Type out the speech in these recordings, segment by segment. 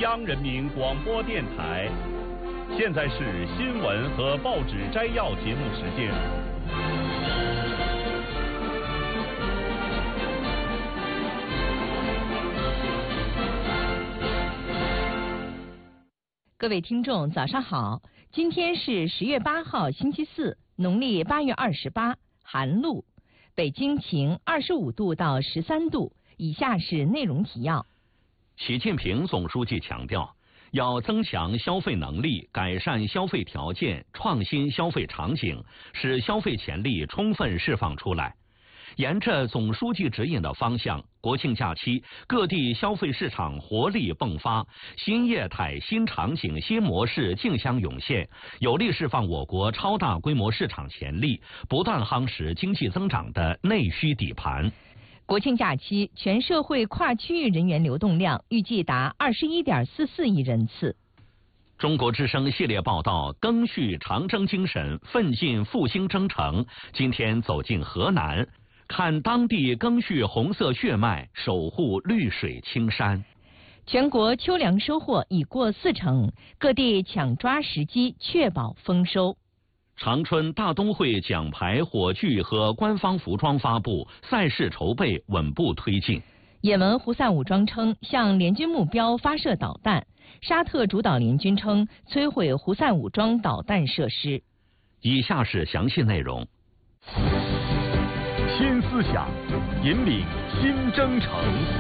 央人民广播电台，现在是新闻和报纸摘要节目时间。 各位听众，早上好！今天是10月8号，星期四，农历8月28，寒露。北京晴，25度到13度。以下是内容提要。 习近平总书记强调，要增强消费能力，改善消费条件，创新消费场景，使消费潜力充分释放出来。沿着总书记指引的方向，国庆假期各地消费市场活力迸发，新业态、新场景、新模式竞相涌现，有力释放我国超大规模市场潜力，不断夯实经济增长的内需底盘。 国庆假期全社会跨区域人员流动量预计达21.44亿人次。 中国之声系列报道，赓续长征精神，奋进复兴征程。今天走进河南，看当地赓续红色血脉，守护绿水青山。 全国秋粮收获已过40%，各地抢抓时机，确保丰收。 长春大冬会奖牌火炬和官方服装发布，赛事筹备稳步推进。 也门胡塞武装称向联军目标发射导弹，沙特主导联军称摧毁胡塞武装导弹设施。 以下是详细内容。 新思想引领新征程。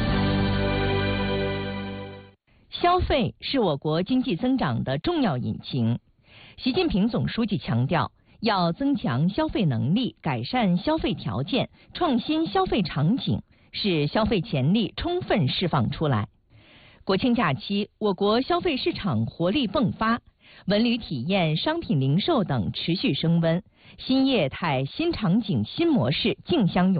消费是我国经济增长的重要引擎。习近平总书记强调，要增强消费能力，改善消费条件，创新消费场景，使消费潜力充分释放出来。国庆假期，我国消费市场活力迸发，文旅体验、商品零售等持续升温，新业态、新场景、新模式竞相涌